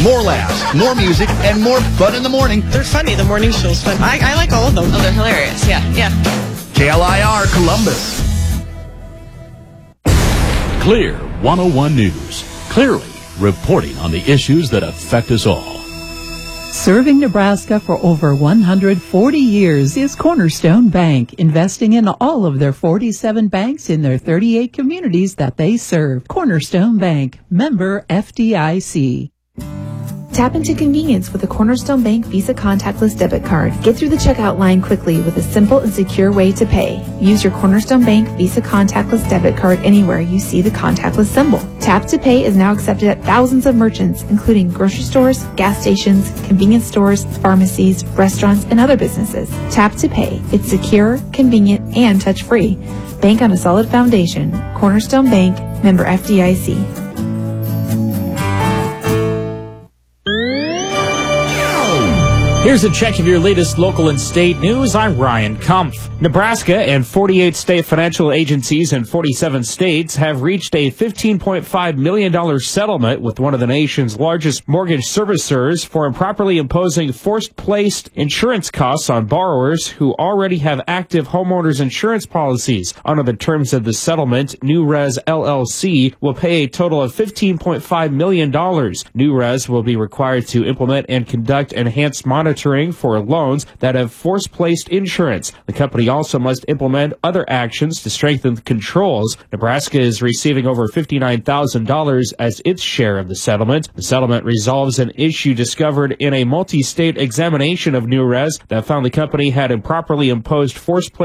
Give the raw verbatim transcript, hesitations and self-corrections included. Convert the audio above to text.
More laughs, more music, and more fun in the morning. They're funny. The morning show's fun. I, I like all of them. Oh, they're hilarious. Yeah, yeah. K L I R Columbus. Clear one oh one News. Clearly reporting on the issues that affect us all. Serving Nebraska for over one hundred forty years is Cornerstone Bank, investing in all of their forty-seven banks in their thirty-eight communities that they serve. Cornerstone Bank, member F D I C. Tap into convenience with a Cornerstone Bank Visa contactless debit card. Get through the checkout line quickly with a simple and secure way to pay. Use your Cornerstone Bank Visa contactless debit card anywhere you see the contactless symbol. Tap to Pay is now accepted at thousands of merchants, including grocery stores, gas stations, convenience stores, pharmacies, restaurants, and other businesses. Tap to Pay. It's secure, convenient, and touch-free. Bank on a solid foundation. Cornerstone Bank, member F D I C. Here's a check of your latest local and state news. I'm Ryan Kumpf. Nebraska and forty-eight state financial agencies in forty-seven states have reached a fifteen point five million dollars settlement with one of the nation's largest mortgage servicers for improperly imposing forced-placed insurance costs on borrowers who already have active homeowners insurance policies. Under the terms of the settlement, NewRez L L C will pay a total of fifteen point five million dollars. NewRez will be required to implement and conduct enhanced monitoring for loans that have force-placed insurance. The company also must implement other actions to strengthen controls. Nebraska is receiving over fifty-nine thousand dollars as its share of the settlement. The settlement resolves an issue discovered in a multi-state examination of NewRez that found the company had improperly imposed force-placed